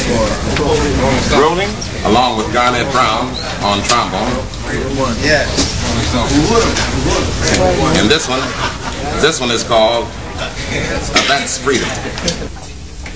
Rolling. Along with Garnett Brown on trombone. Yeah. And this one is called That's Freedom.